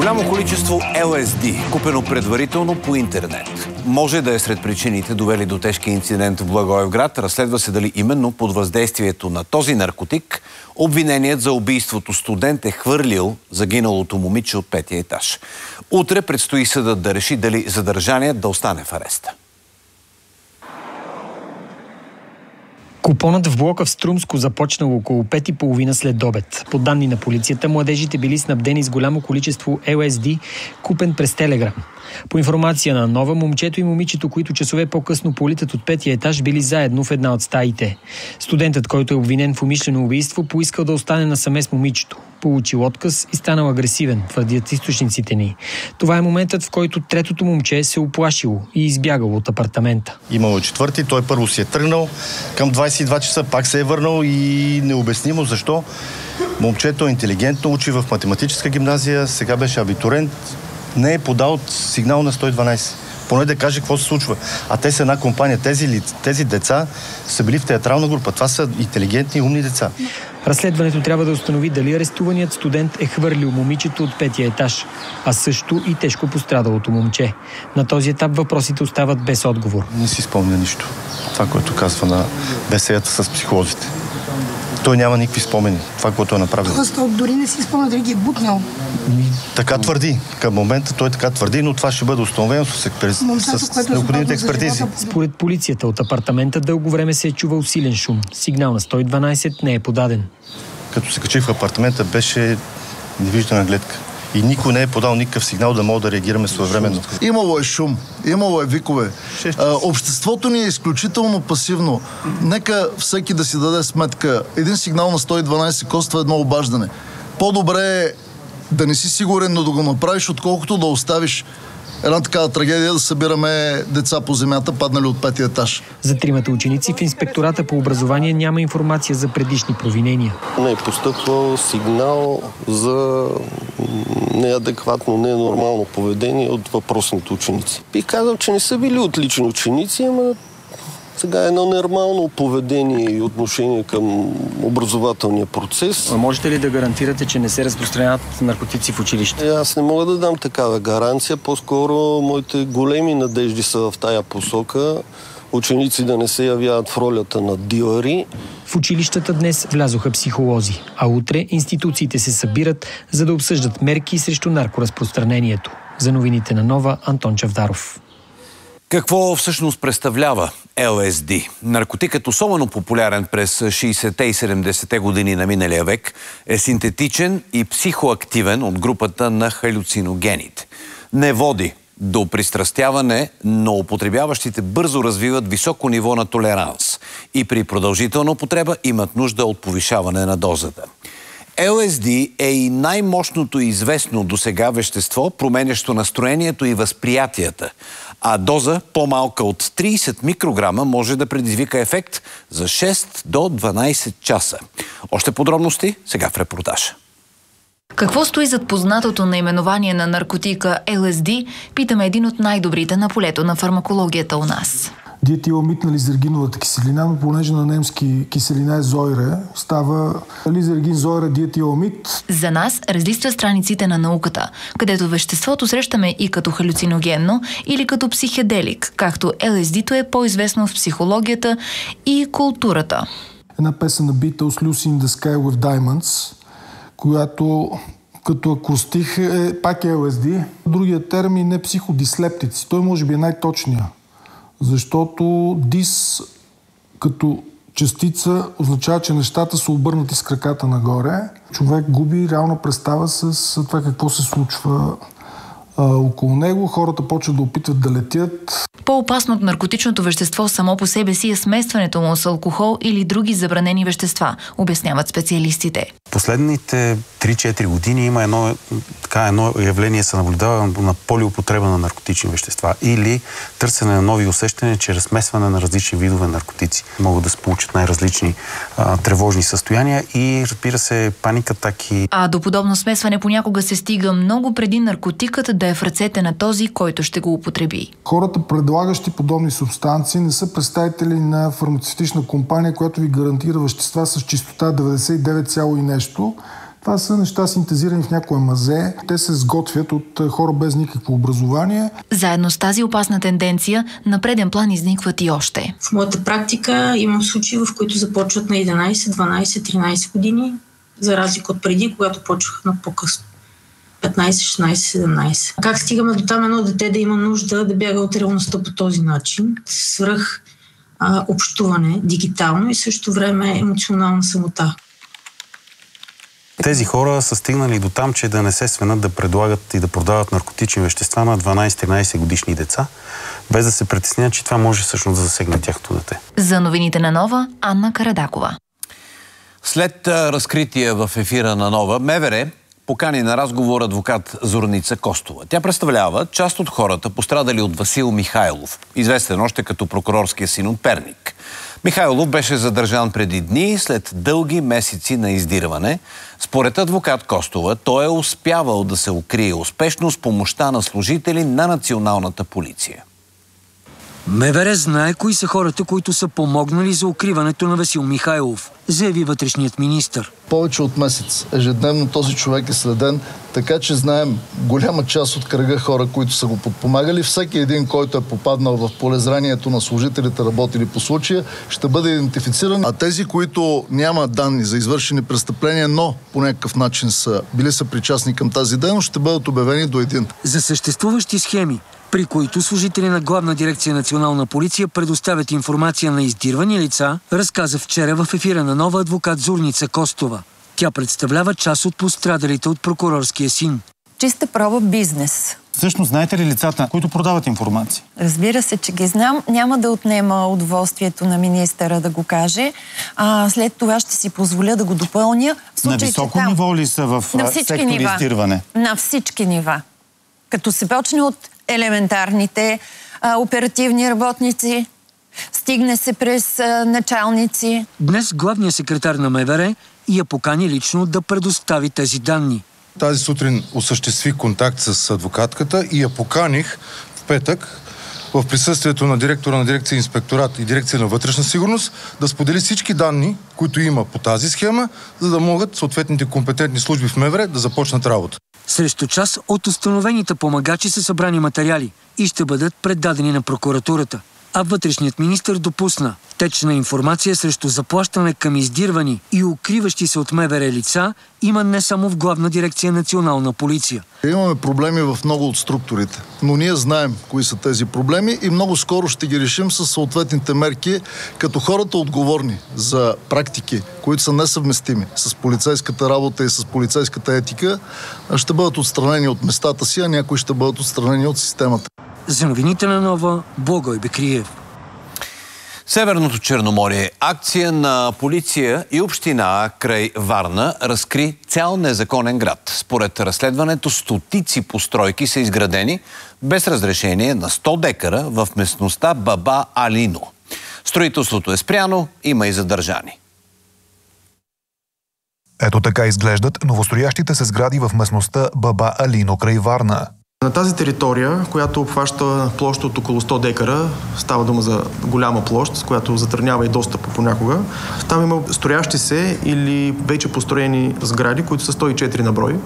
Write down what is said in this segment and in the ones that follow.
Голямо количество LSD, купено предварително по интернет, може да е сред причините, довели до тежки инцидент в Благоевград. Разследва се дали именно под въздействието на този наркотик обвиненият за убийството студент е хвърлил загиналото момиче от 5-я етаж. Утре предстои съдът да реши дали задържаният да остане в ареста. Купонът в блока в Струмско започнал около 5:30 след обед. По данни на полицията, младежите били снабдени с голямо количество LSD, купен през Телеграм. По информация на Нова, момчето и момичето, които часове по-късно политат от 5-я етаж, били заедно в една от стаите. Студентът, който е обвинен в умишлено убийство, поискал да остане насаме с момичето. Получил отказ и станал агресивен, твърдят източниците ни. Това е моментът, в който третото момче се уплашило и избягало от апартамента. Имало четвърти, той първо си е тръгнал към 22 часа, пак се е върнал и необяснимо защо. Момчето е интелигентно, учи в математическа гимназия, сега беше абитурент, не е подал сигнал на 112. Поне да каже какво се случва. А те са една компания. Тези деца са били в театрална група. Това са интелигентни и умни деца. Разследването трябва да установи дали арестуваният студент е хвърлил момичето от 5-я етаж, а също и тежко пострадалото момче. На този етап въпросите остават без отговор. Не си спомня нищо. Това, което казва на беседата с психолозите. Той няма никакви спомени. Това, което е направил. Тоест, дори не си спомня дали ги е бутнал. Така твърди. Към момента той така твърди, но това ще бъде установено с необходимите експертизи. Според полицията от апартамента дълго време се е чувал силен шум. Сигнал на 112 не е подаден. Като се качи в апартамента, беше невиждана гледка. И никой не е подал никакъв сигнал да мога да реагираме своевременно. Имало е шум, имало е викове. Обществото ни е изключително пасивно. Нека всеки да си даде сметка. Един сигнал на 112 коства едно обаждане. По-добре е да не си сигурен, но да го направиш, отколкото да оставиш една такава трагедия да събираме деца по земята, паднали от 5-я етаж. За тримата ученици в инспектората по образование няма информация за предишни провинения. Не е постъпвал сигнал за неадекватно, ненормално поведение от въпросните ученици. Бих казал, че не са били отлични ученици, ама сега е едно нормално поведение и отношение към образователния процес. А можете ли да гарантирате, че не се разпространяват наркотици в училище? Аз не мога да дам такава гаранция. По-скоро моите големи надежди са в тая посока. Ученици да не се явяват в ролята на дилъри. В училищата днес влязоха психолози, а утре институциите се събират, за да обсъждат мерки срещу наркоразпространението. За новините на Нова, Антон Чавдаров. Какво всъщност представлява LSD? Наркотикът, особено популярен през 60-те и 70-те години на миналия век, е синтетичен и психоактивен от групата на халюциногените. Не води до пристрастяване, но употребяващите бързо развиват високо ниво на толеранс и при продължителна употреба имат нужда от повишаване на дозата. LSD е и най-мощното известно досега вещество, променящо настроението и възприятията, а доза по-малка от 30 микрограма може да предизвика ефект за 6 до 12 часа. Още подробности сега в репортажа. Какво стои зад познатото наименование на наркотика LSD, питаме един от най-добрите на полето на фармакологията у нас. Диетиламид на лизергиновата киселина, но понеже на немски киселина е зойре, става лизергин зойре диетиламид. За нас разлиства страниците на науката, където веществото срещаме и като халюциногенно или като психеделик, както LSD-то е по-известно в психологията и културата. Една песен на Beatles, Lucy in the Sky with Diamonds, която като акустих е пак LSD. Другият термин е психодислептици. Той може би е най-точният. Защото дис като частица означава, че нещата са обърнати с краката нагоре. Човек губи реална представа с това какво се случва около него. Хората почват да опитват да летят. По-опасно от наркотичното вещество само по себе си е смесването му с алкохол или други забранени вещества, обясняват специалистите. Последните 3-4 години има едно явление, се наблюдава на полиупотреба на наркотични вещества или търсене на нови усещания чрез смесване на различни видове наркотици. Могат да се получат най-различни тревожни състояния и, разбира се, паникатаки. А до подобно смесване понякога се стига много преди наркотикът да е в ръцете на този, който ще го употреби. Хората, предлагащи подобни субстанции, не са представители на фармацевтична компания, която ви гарантира вещества с чистота 99, и нещо. Това са неща синтезирани в някое мазе. Те се сготвят от хора без никакво образование. Заедно с тази опасна тенденция, на преден план изникват и още. В моята практика имам случаи, в които започват на 11, 12, 13 години, за разлика от преди, когато почвах на по-късно. 15, 16, 17. Как стигаме до там едно дете да има нужда да бяга от реалността по този начин? Свръх общуване дигитално и също време емоционална самота. Тези хора са стигнали до там, че да не се свенат да предлагат и да продават наркотични вещества на 12-13 годишни деца, без да се притеснят, че това може всъщност да засегне тяхното дете. За новините на Нова, Анна Карадакова. След разкритие в ефира на Нова, МВР покани на разговор адвокат Зорница Костова. Тя представлява част от хората, пострадали от Васил Михайлов, известен още като прокурорския син от Перник. Михайлов беше задържан преди дни след дълги месеци на издирване. Според адвокат Костова, той е успявал да се укрие успешно с помощта на служители на Националната полиция. МВР знае кои са хората, които са помогнали за укриването на Васил Михайлов, заяви вътрешният министър. Повече от месец ежедневно този човек е следен, така че знаем голяма част от кръга хора, които са го подпомагали. Всеки един, който е попаднал в полезрението на служителите, работили по случая, ще бъде идентифициран. А тези, които нямат данни за извършени престъпления, но по някакъв начин са били съпричастни към тази дейност, ще бъдат обявени до един. За съществуващи схеми, при които служители на Главна дирекция Национална полиция предоставят информация на издирвани лица, разказа вчера в ефира на Нова адвокат Зорница Костова. Тя представлява част от пострадалите от прокурорския син. Чиста проба бизнес. Всъщност знаете ли лицата, които продават информация? Разбира се, че ги знам. Няма да отнема удоволствието на министъра да го каже. След това ще си позволя да го допълня. На високо ниво ли са в сектор издирване? На всички нива. Като се почне от елементарните оперативни работници, стигне се през началници. Днес главният секретар на МВР я покани лично да предостави тези данни. Тази сутрин осъществи контакт с адвокатката и я поканих в петък в присъствието на директора на дирекция Инспекторат и дирекция на вътрешна сигурност да сподели всички данни, които има по тази схема, за да могат съответните компетентни служби в МВР да започнат работа. Срещу част от установените помагачи са събрани материали и ще бъдат предадени на прокуратурата. А вътрешният министър допусна течна информация срещу заплащане към издирвани и укриващи се от МВР лица има не само в Главна дирекция Национална полиция. Имаме проблеми в много от структурите, но ние знаем кои са тези проблеми и много скоро ще ги решим с съответните мерки, като хората отговорни за практики, които са несъвместими с полицейската работа и с полицейската етика, ще бъдат отстранени от местата си, а някои ще бъдат отстранени от системата. За новините на Нова, Благой Бекриев. Северното Черноморие. Акция на полиция и община край Варна разкри цял незаконен град. Според разследването, стотици постройки са изградени без разрешение на 100 декара в местността Баба Алино. Строителството е спряно, има и задържани. Ето така изглеждат новостроящите се сгради в местността Баба Алино край Варна. На тази територия, която обхваща площ от около 100 декара, става дума за голяма площ, с която затруднява и достъпа понякога. Там има строящи се или вече построени сгради, които са 104 на брой.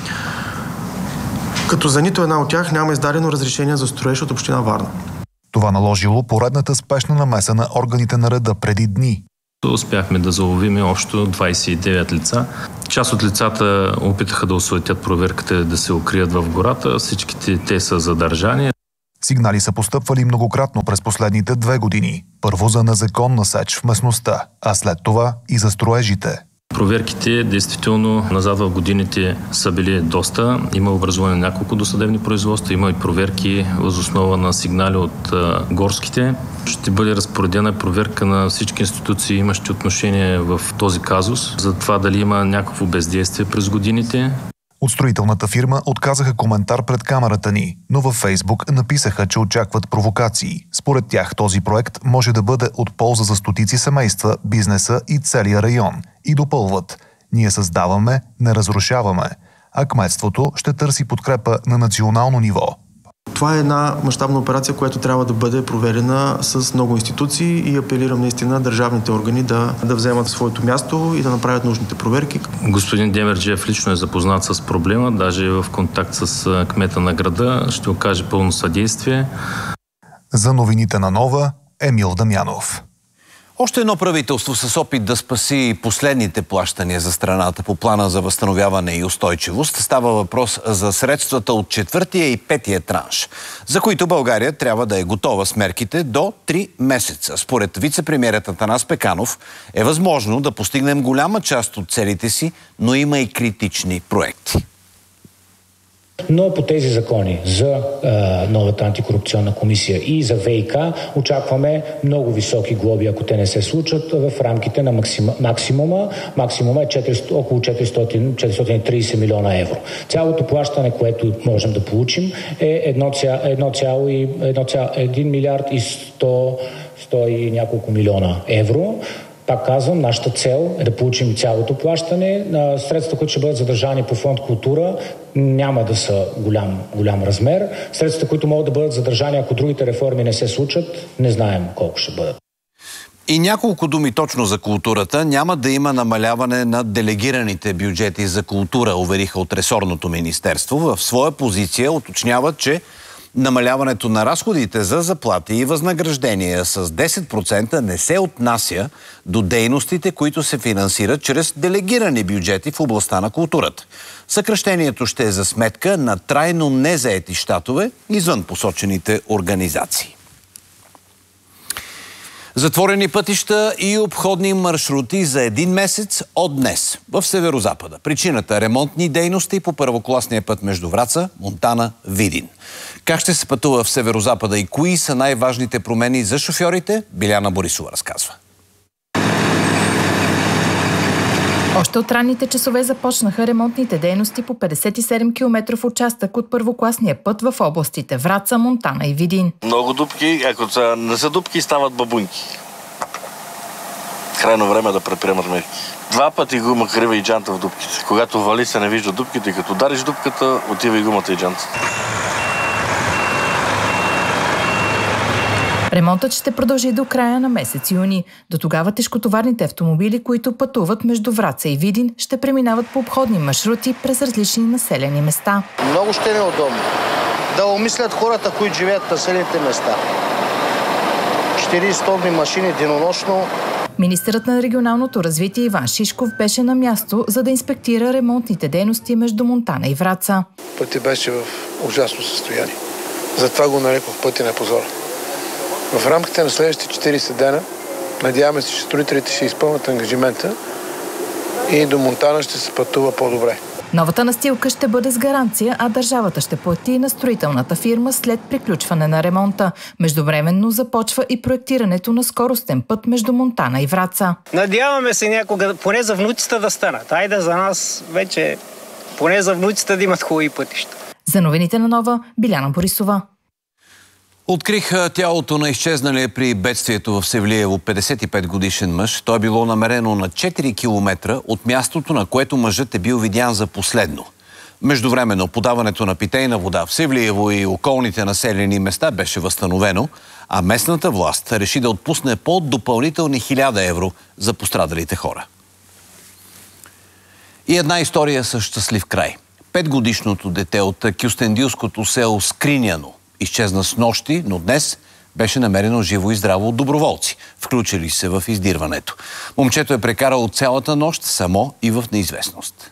Като за нито една от тях няма издадено разрешение за строеж от община Варна. Това наложило поредната спешна намеса на органите на реда преди дни. Успяхме да заловим общо 29 лица. Част от лицата опитаха да осуетят проверката да се укрият в гората. Всичките те са задържани. Сигнали са постъпвали многократно през последните 2 години. Първо за незаконна сеч в местността, а след това и за строежите. Проверките, действително, назад в годините са били доста. Има образуване на няколко досъдебни производства, има и проверки въз основа на сигнали от горските. Ще бъде разпоредена проверка на всички институции, имащи отношение в този казус, за това дали има някакво бездействие през годините. От строителната фирма отказаха коментар пред камерата ни, но във Фейсбук написаха, че очакват провокации. Според тях този проект може да бъде от полза за стотици семейства, бизнеса и целия район. И допълват: ние създаваме, не разрушаваме, а кметството ще търси подкрепа на национално ниво. Това е една мащабна операция, която трябва да бъде проверена с много институции и апелирам наистина държавните органи да вземат своето място и да направят нужните проверки. Господин Демерджиев лично е запознат с проблема, даже е в контакт с кмета на града, ще окаже пълно съдействие. За новините на Нова, Емил Дамянов. Още едно правителство с опит да спаси последните плащания за страната по плана за възстановяване и устойчивост. Става въпрос за средствата от 4-тия и 5-тия транш, за които България трябва да е готова с мерките до 3 месеца. Според вице-премиерът Атанас Пеканов е възможно да постигнем голяма част от целите си, но има и критични проекти. Но по тези закони за новата антикорупционна комисия и за ВиК очакваме много високи глоби, ако те не се случат в рамките на максимума. Максимума е около 430 милиона евро. Цялото плащане, което можем да получим е 1 милиард и 100 и няколко милиона евро. Пак казвам, нашата цел е да получим цялото плащане. Средствата, които ще бъдат задържани по фонд култура, няма да са голям размер. Средствата, които могат да бъдат задържани, ако другите реформи не се случат, не знаем колко ще бъдат. И няколко думи точно за културата. Няма да има намаляване на делегираните бюджети за култура, увериха от ресорното министерство. В своя позиция уточняват, че намаляването на разходите за заплати и възнаграждения с 10% не се отнася до дейностите, които се финансират чрез делегирани бюджети в областта на културата. Съкращението ще е за сметка на трайно незаети щатове извън посочените организации. Затворени пътища и обходни маршрути за 1 месец от днес в Северозапада. Причината – ремонтни дейности по първокласния път между Враца, Монтана, Видин. Как ще се пътува в Северозапада и кои са най-важните промени за шофьорите? Биляна Борисова разказва. Още от ранните часове започнаха ремонтните дейности по 57 км участък от първокласния път в областите Враца, Монтана и Видин. Много дупки, ако не са дупки, стават бабунки. Крайно време да предприемат мерки. 2 пъти гума крива и джанта в дупките. Когато вали се не вижда дупките и като удариш дупката, отива и гумата и джанта. Ремонтът ще продължи до края на месец юни. До тогава тежкотоварните автомобили, които пътуват между Враца и Видин, ще преминават по обходни маршрути през различни населени места. Много ще е неудобно. Да умислят хората, които живеят в населените места. 40 тонни машини денонощно. Министърът на регионалното развитие Иван Шишков беше на място, за да инспектира ремонтните дейности между Монтана и Враца. Пътят беше в ужасно състояние. Затова го нарекох пътя на позора. В рамките на следващите 40 дена, надяваме се, че строителите ще изпълнят ангажимента и до Монтана ще се пътува по-добре. Новата настилка ще бъде с гаранция, а държавата ще плати на строителната фирма след приключване на ремонта. Междувременно започва и проектирането на скоростен път между Монтана и Враца. Надяваме се някога, поне за внуците да станат. Айде за нас вече, поне за внуците да имат хубави пътища. За новините на Нова, Биляна Борисова. Откриха тялото на изчезналия при бедствието в Севлиево 55-годишен мъж. Той е било намерено на 4 километра от мястото, на което мъжът е бил видян за последно. Междувременно подаването на питейна вода в Севлиево и околните населени места беше възстановено, а местната власт реши да отпусне допълнителни 1000 евро за пострадалите хора. И една история с щастлив край. 5-годишното дете от кюстендилското село Скриняно изчезна снощи, но днес беше намерено живо и здраво от доброволци, включили се в издирването. Момчето е прекарало цялата нощ само и в неизвестност.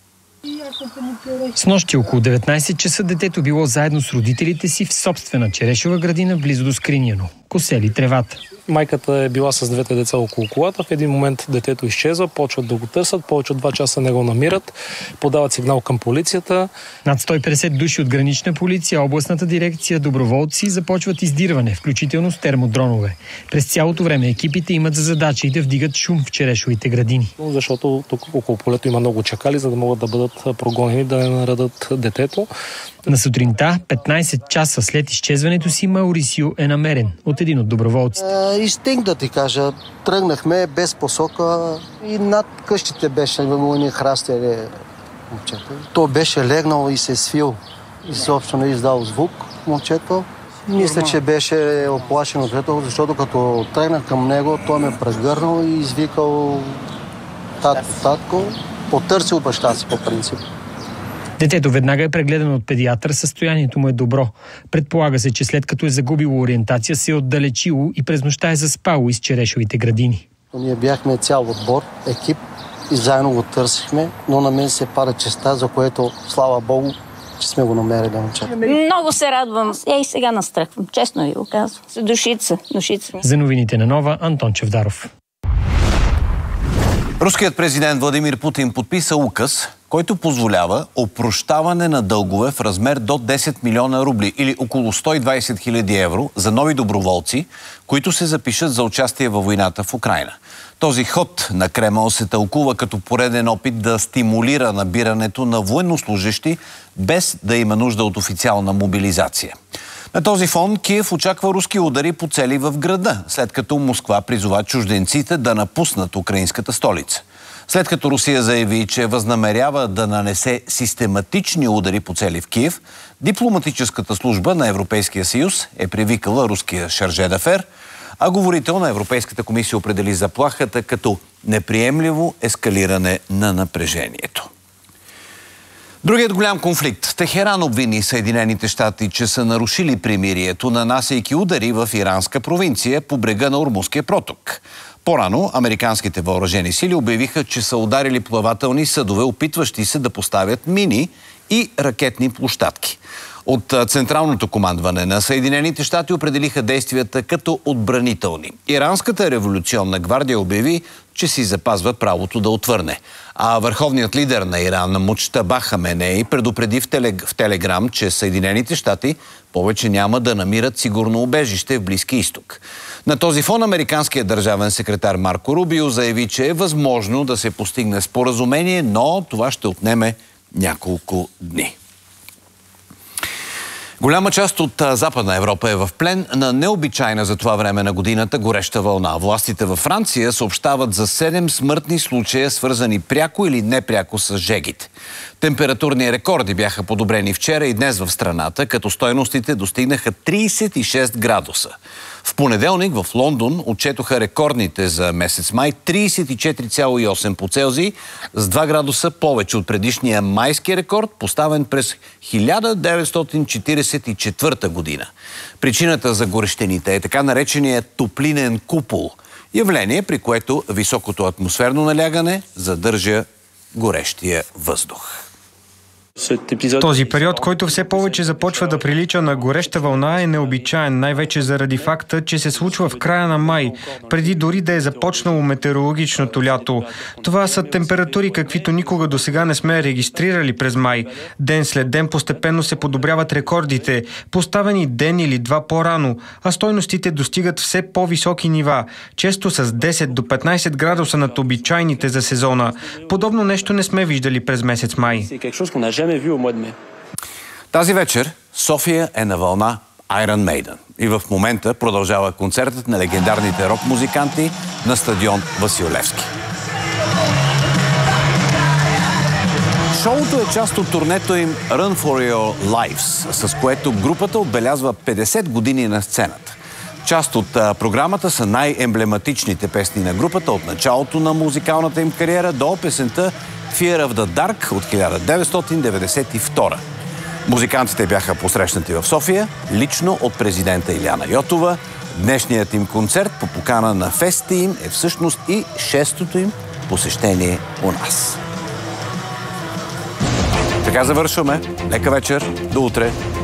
Снощи около 19 часа детето било заедно с родителите си в собствена черешова градина близо до Скриняно. Косели тревата. Майката е била с 2 деца около колата. В един момент детето изчезва, почват да го търсят, повече от 2 часа не го намират, подават сигнал към полицията. Над 150 души от гранична полиция, областната дирекция, доброволци започват издирване, включително с термодронове. През цялото време екипите имат за задача и да вдигат шум в черешовите градини. Защото тук около полето има много чакали, за да могат да бъдат прогонени, да не наредат детето. На сутринта, 15 часа след изчезването си, Маурисио е намерен от един от доброволците. Инстинкт да ти кажа, тръгнахме без посока и над къщите беше имало едни храстери момчета. То беше легнал и се свил. Изобщо не издал звук. момчето. Мисля, че беше оплашен от това, защото като тръгнах към него, той ме прегърнал и извикал татко, потърсил баща си по принцип. Детето веднага е прегледано от педиатър, състоянието му е добро. Предполага се, че след като е загубило ориентация, се е отдалечило и през нощта е заспало из черешовите градини. Ние бяхме цял отбор, екип и заедно го търсихме, но на мен се пада честа, за което, слава Богу, че сме го намерили момчета. Много се радвам. И сега настръхвам. Честно ви го казвам. Душица. За новините на Нова, Антон Чевдаров. Руският президент Владимир Путин подписа указ, който позволява опрощаване на дългове в размер до 10 милиона рубли или около 120 хиляди евро за нови доброволци, които се запишат за участие във войната в Украйна. Този ход на Кремъл се тълкува като пореден опит да стимулира набирането на военнослужещи, без да има нужда от официална мобилизация. На този фон Киев очаква руски удари по цели в града, след като Москва призова чужденците да напуснат украинската столица. След като Русия заяви, че възнамерява да нанесе систематични удари по цели в Киев, дипломатическата служба на Европейския съюз е привикала руския шарже дафер, а говорител на Европейската комисия определи заплахата като неприемливо ескалиране на напрежението. Другият голям конфликт. Техеран обвини Съединените щати, че са нарушили примирието, нанасяйки удари в иранска провинция по брега на Ормузския проток. По-рано американските въоръжени сили обявиха, че са ударили плавателни съдове, опитващи се да поставят мини и ракетни площадки. От Централното командване на Съединените щати определиха действията като отбранителни. Иранската революционна гвардия обяви, че си запазва правото да отвърне. А върховният лидер на Иран Муджтаба Хаменеи предупреди в Телеграм, че Съединените щати повече няма да намират сигурно убежище в Близки изток. На този фон американският държавен секретар Марко Рубио заяви, че е възможно да се постигне споразумение, но това ще отнеме няколко дни. Голяма част от Западна Европа е в плен на необичайна за това време на годината гореща вълна. Властите във Франция съобщават за 7 смъртни случая, свързани пряко или непряко с жегите. Температурни рекорди бяха подобрени вчера и днес в страната, като стойностите достигнаха 36 градуса. В понеделник в Лондон отчетоха рекордните за месец май 34,8 по Целзий, с 2 градуса повече от предишния майски рекорд, поставен през 1944 година. Причината за горещените е така наречения топлинен купол, явление, при което високото атмосферно налягане задържа горещия въздух. Този период, който все повече започва да прилича на гореща вълна, е необичаен, най-вече заради факта, че се случва в края на май, преди дори да е започнало метеорологичното лято. Това са температури, каквито никога досега не сме регистрирали през май. Ден след ден постепенно се подобряват рекордите, поставени ден или два по-рано, а стойностите достигат все по-високи нива, често с 10 до 15 градуса над обичайните за сезона. Подобно нещо не сме виждали през месец май. Тази вечер София е на вълна Iron Maiden. И в момента продължава концертът на легендарните рок-музиканти на стадион Васил Левски. Шоуто е част от турнето им Run for Your Lives, с което групата отбелязва 50 години на сцената. Част от програмата са най-емблематичните песни на групата от началото на музикалната им кариера до песента Fear of the Dark от 1992. Музикантите бяха посрещнати в София, лично от президента Илияна Йотова. Днешният им концерт по покана на феста им е всъщност и 6-то им посещение у нас. Така завършваме. Лека вечер. До утре.